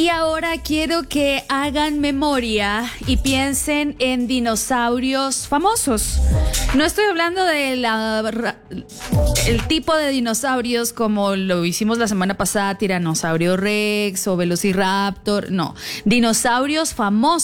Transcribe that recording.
Y ahora quiero que hagan memoria y piensen en dinosaurios famosos. No estoy hablando de el tipo de dinosaurios como lo hicimos la semana pasada, Tiranosaurio Rex o Velociraptor. No, dinosaurios famosos.